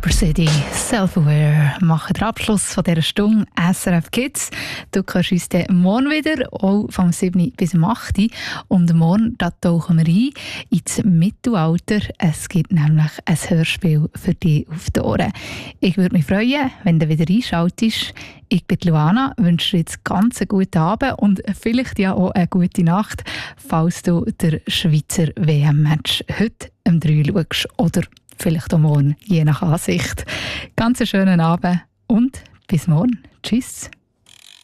Camper City, Self-Aware, machen den Abschluss von dieser Stunde SRF Kids. Du kannst uns dann morgen wieder, auch vom 7. bis 8. Und morgen da tauchen wir ein ins Mittelalter. Es gibt nämlich ein Hörspiel für dich auf die Ohren. Ich würde mich freuen, wenn du wieder einschaltest. Ich bin Luana, wünsche dir jetzt ganz einen guten Abend und vielleicht ja auch eine gute Nacht, falls du der Schweizer WM-Match heute um 3 schaust oder vielleicht auch morgen, je nach Ansicht. Ganz einen schönen Abend und bis morgen. Tschüss.